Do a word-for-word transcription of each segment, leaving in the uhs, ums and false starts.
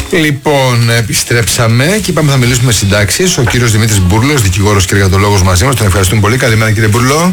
Λοιπόν, επιστρέψαμε και είπαμε θα μιλήσουμε συντάξεις. Ο κύριος Δημήτρης Μπούρλος, δικηγόρος και εργατολόγος μαζί μας. Τον ευχαριστούμε πολύ. Καλημέρα κύριε Μπούρλο.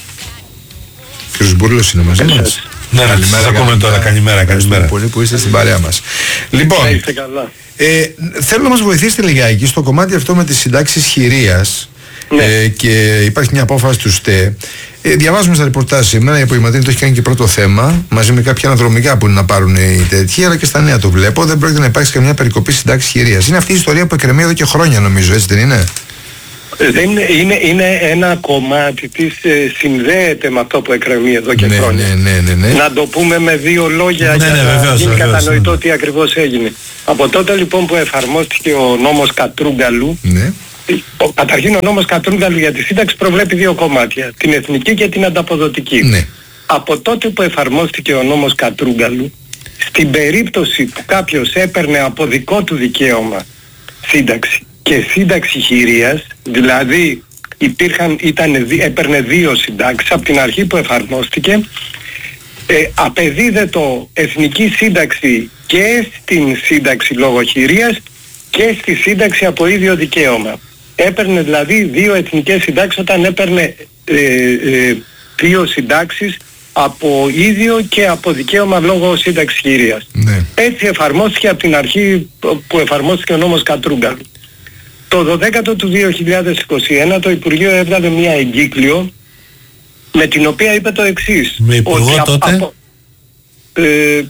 Ο κύριος Μπούρλος είναι μαζί μας. Ναι, καλημέρα. Ακούμε τώρα. Καλημέρα, καλημέρα. Πολύ που είστε στην παρέα μας. Λοιπόν, ε, θέλω να μας βοηθήσετε λιγάκι στο κομμάτι αυτό με τις συντάξεις χειρίας. Ναι. Ε, και υπάρχει μια απόφαση του ΣΤΕ. Ε, διαβάζουμε στα ρεπορτάζ σήμερα, η Απογευματινή το έχει κάνει και πρώτο θέμα, μαζί με κάποια αναδρομικά που είναι να πάρουν οι τέτοιοι, αλλά και στα νέα το βλέπω. Δεν πρόκειται να υπάρξει καμιά περικοπή συντάξης χειρίας. Είναι αυτή η ιστορία που εκκρεμεί εδώ και χρόνια, νομίζω, έτσι δεν είναι? Δεν είναι, είναι, είναι ένα κομμάτι της, ε, συνδέεται με αυτό που εκκρεμεί εδώ και ναι, χρόνια. Ναι, ναι, ναι, ναι. Να το πούμε με δύο λόγια ναι, για ναι, να βεβαίως, γίνει βεβαίως, κατανοητό ναι. τι ακριβώς έγινε. Από τότε λοιπόν που εφαρμόστηκε ο νόμος Κατρούγκαλου, ναι. Ο, καταρχήν ο νόμος Κατρούγκαλου για τη σύνταξη προβλέπει δύο κομμάτια, την εθνική και την ανταποδοτική. Ναι. Από τότε που εφαρμόστηκε ο νόμος Κατρούγκαλου, στην περίπτωση που κάποιος έπαιρνε από δικό του δικαίωμα σύνταξη και σύνταξη χειρίας, δηλαδή υπήρχαν, ήταν, έπαιρνε δύο συντάξεις από την αρχή που εφαρμόστηκε, ε, απεδίδετο εθνική σύνταξη και στην σύνταξη λόγω χειρίας και στη σύνταξη από ίδιο δικαίωμα. Έπαιρνε δηλαδή δύο εθνικές συντάξεις όταν έπαιρνε ε, ε, δύο συντάξεις από ίδιο και από δικαίωμα λόγω σύνταξης χειρίας. Ναι. Έτσι εφαρμόστηκε από την αρχή που εφαρμόστηκε ο νόμος Κατρούγκαλου. Το δωδέκατο του δύο χιλιάδες είκοσι ένα το Υπουργείο έβγαλε μια εγκύκλιο με την οποία είπε το εξής. Με υπουργό ότι τότε? Από, ε,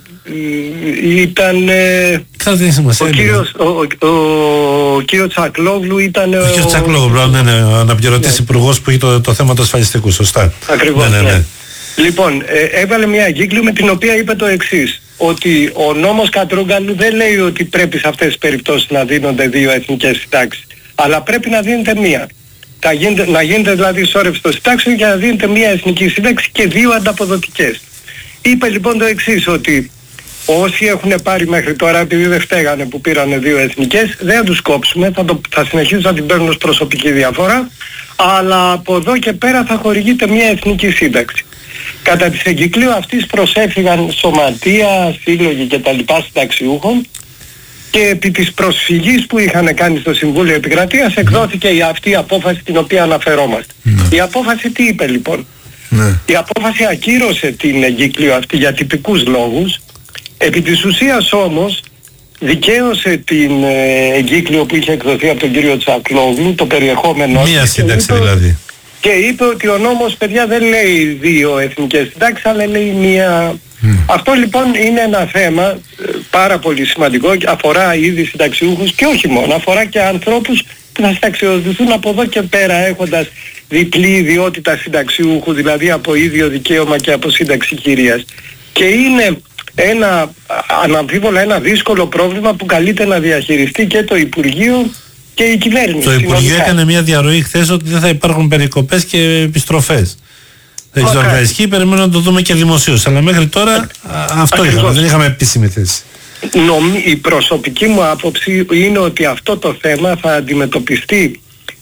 ήταν ε, ο κύριος ο, ο, ο, ο κύριος Τσακλόγλου ήταν ο κύριος Τσακλόγλου, ναι, ναι, ο αναπληρωτής ναι. υπουργός που έχει το, το θέμα του ασφαλιστικού, σωστά. Ακριβώς, ναι, ναι, ναι. ναι. Λοιπόν, ε, έβαλε μια εγκύκλιο με την οποία είπε το εξής, ότι ο νόμος Κατρούγκαλου δεν λέει ότι πρέπει σε αυτές τις περιπτώσεις να δίνονται δύο εθνικές συντάξεις, αλλά πρέπει να δίνεται μία. Θα γίνεται, να γίνεται δηλαδή σώρευση των συντάξεων για να δίνεται μία εθνική σύνταξη και δύο ανταποδοτικές. Είπε λοιπόν το εξής, ότι όσοι έχουν πάρει μέχρι τώρα, επειδή δεν φταίγανε που πήρανε δύο εθνικές, δεν θα τους κόψουμε, θα, το, θα συνεχίσουν να την παίρνουν ως προσωπική διαφορά, αλλά από εδώ και πέρα θα χορηγείται μια εθνική σύνταξη. Κατά της εγκυκλίου αυτής προσέφυγαν σωματεία, σύλλογοι και τα λοιπά συνταξιούχων και επί της προσφυγής που είχαν κάνει στο Συμβούλιο Επικρατείας εκδόθηκε η αυτή η απόφαση την οποία αναφερόμαστε. Ναι. Η απόφαση τι είπε λοιπόν? Ναι. Η απόφαση ακύρωσε την εγκύκλιο αυτή για τυπικούς λόγους. Επί της ουσίας όμως δικαίωσε την ε, εγκύκλιο που είχε εκδοθεί από τον κύριο Τσακλόγλου, το περιεχόμενο. Μία σύνταξη είπε, δηλαδή. Και είπε ότι ο νόμος, παιδιά, δεν λέει δύο εθνικές συντάξεις, αλλά λέει μία. Mm. Αυτό λοιπόν είναι ένα θέμα ε, πάρα πολύ σημαντικό και αφορά ήδη συνταξιούχους και όχι μόνο, αφορά και ανθρώπους που θα συνταξιοδοτηθούν από εδώ και πέρα έχοντας διπλή ιδιότητα συνταξιούχου, δηλαδή από ίδιο δικαίωμα και από σύνταξη χειρίας. Και είναι ένα, αναμφίβολα, ένα δύσκολο πρόβλημα που καλείται να διαχειριστεί και το Υπουργείο και η κυβέρνηση. Το Υπουργείο έκανε μια διαρροή χθες ότι δεν θα υπάρχουν περικοπές και επιστροφές. Δεν ξέρω αν θα ισχύει, περιμένουμε να το δούμε και δημοσίως. Αλλά μέχρι τώρα α, αυτό είχαμε, δεν είχαμε επίσημη θέση. Νομι, η προσωπική μου άποψη είναι ότι αυτό το θέμα θα αντιμετωπιστεί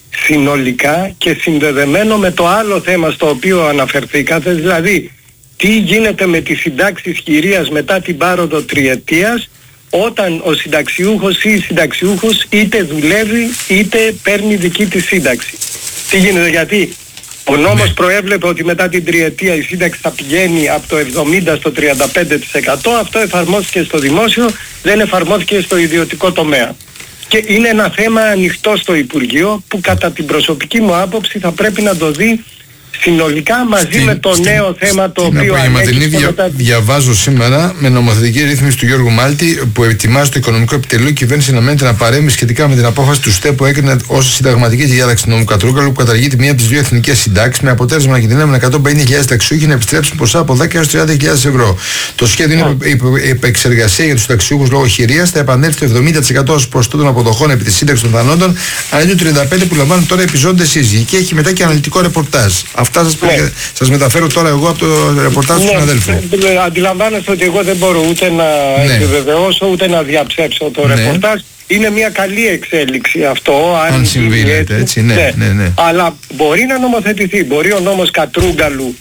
συνολικά και συνδεδεμένο με το άλλο θέμα στο οποίο αναφερθήκατε, δηλαδή τι γίνεται με τις συντάξεις χειρίας μετά την πάροδο τριετίας, όταν ο συνταξιούχος ή η συνταξιούχος είτε δουλεύει είτε παίρνει δική της σύνταξη. Τι γίνεται, γιατί ο νόμος ναι. προέβλεπε ότι μετά την τριετία η σύνταξη θα πηγαίνει από το εβδομήντα στο τριάντα πέντε τοις εκατό, αυτό εφαρμόστηκε στο δημόσιο, δεν εφαρμόστηκε στο ιδιωτικό τομέα. Και είναι ένα θέμα ανοιχτό στο Υπουργείο που κατά την προσωπική μου άποψη θα πρέπει να το δει συνολικά μαζί στην, με το στην, νέο θέμα το οποίο ανέχει δια, μετά... Διαβάζω σήμερα με νομοθετική ρύθμιση του Γιώργου Μάλτη που ετοιμάζει το Οικονομικό Επιτελείο η κυβέρνηση αναμένεται να παρέμβει σχετικά με την απόφαση του ΣΤΕ που έκρινε ως συνταγματική τη διάταξη του νόμου Κατρούγκαλου που καταργεί τη μία από τις δύο εθνικές συντάξεις με αποτέλεσμα να κινδυνεύουν εκατόν πενήντα χιλιάδες ταξιούχοι να επιστρέψουν ποσά από δέκα έως τριάντα χιλιάδες ευρώ. Το σχέδιο είναι yeah. επεξεργασία για τους ταξιούχους λόγω χειρίας. Θα επανέλθει το εβδομήντα τοις εκατό ως ποσοστό των αποδοχών επί τη σύνταξη των δανόντων, αντί του τριάντα πέντε τοις εκατό που λαμβάνουν τώρα επιζώντες σύζυγοι. Και έχει μετά και αναλυτικό ρεπορτάζ. Αυτά σας ναι. Σας μεταφέρω τώρα εγώ από το ρεπορτάζ ναι, του συναδέλφου. Ναι, αντιλαμβάνεστε ότι εγώ δεν μπορώ ούτε να ναι. επιβεβαιώσω ούτε να διαψεύσω το ναι. ρεπορτάζ. Είναι μια καλή εξέλιξη αυτό. Αν, αν συμβεί έτσι, έτσι ναι, ναι. Ναι, ναι. Αλλά μπορεί να νομοθετηθεί. Μπορεί ο νόμος Κατρούγκαλου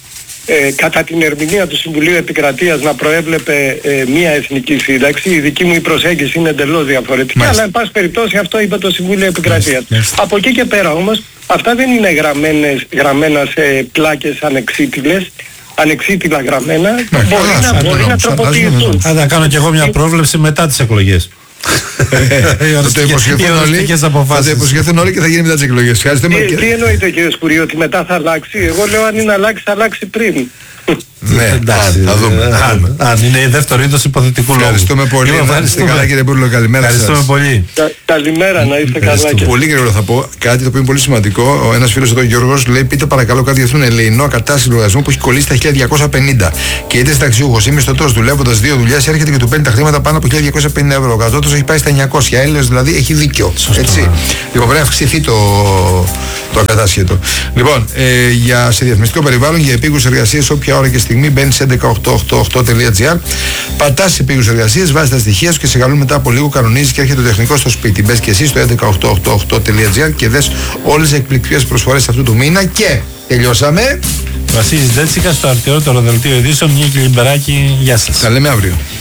ε, κατά την ερμηνεία του Συμβουλίου Επικρατείας να προέβλεπε ε, μία εθνική σύνταξη. Η δική μου η προσέγγιση είναι εντελώς διαφορετική, Μάλιστα. αλλά εν πάση περιπτώσει αυτό είπε το Συμβούλιο Επικρατείας. Μάλιστα. Από εκεί και πέρα όμως αυτά δεν είναι γραμμένες, γραμμένα σε πλάκες ανεξίτηλες, ανεξίτηλα γραμμένα, ναι, μπορεί να, να, μπορεί να τροποποιηθούν. Θα κάνω κι εγώ μια πρόβλεψη μετά τις εκλογές. Θα το υποσχεθούν όλοι και θα γίνει μετά τις εκλογές. Τι εννοείτε κύριε Σκουρί, ότι μετά θα αλλάξει? Εγώ λέω αν είναι αλλάξει, θα αλλάξει πριν. Ναι, εντάξει, θα δούμε. Αν είναι η δεύτερη είδος υποθετικού λόγου. Ευχαριστούμε πολύ. Να είστε καλά κύριε Μπούρλο, καλημέρα σας. Ευχαριστούμε πολύ. Καλημέρα, να είστε καλά. Πολύ γρήγορα θα πω κάτι το οποίο είναι πολύ σημαντικό. Ένας φίλος εδώ, Γιώργος, λέει: πείτε παρακαλώ κάτι για αυτόν τον ελεεινό ακατάστατο λογαριασμό που έχει κολλήσει τα χίλια διακόσια πενήντα. Και είτε συνταξιούχος ή μισθωτός δουλεύοντας δύο δουλειές έρχεται και του παίρνει τα χρήματα πάνω από χίλια διακόσια πενήντα ευρώ. Ο κατώτατος έχει πάει στα εννιακόσια. Έλληνας δηλαδή έχει δίκιο. Έτσι. Λοιπόν, πρέπει να αυξηθεί το, το ακατάσχετο. Λοιπόν, ε, για σε διαφημιστικό περιβάλλον, για επίγουσες εργασίες, όποια ώρα και στιγμή μπαίνει σε έντεκα οκτώ οκτώ οκτώ τελεία τζι άρ, πατάς σε επίγουσες εργασίες, βάζεις τα στοιχεία σου και σε καλούν μετά από λίγο, κανονίζεις και έρχεται το τεχνικό στο σπίτι. Μπες και εσύ στο έντεκα οκτώ οκτώ οκτώ τελεία τζι άρ και δες όλες τις εκπληκτικές προσφορές αυτού του μήνα και τελειώσαμε. Βασίλης Τζέτσικα στο αρτιότερο δελτίο ειδήσεων. Νίκη Λιμπεράκη, γεια σας. Τα λέμε αύριο.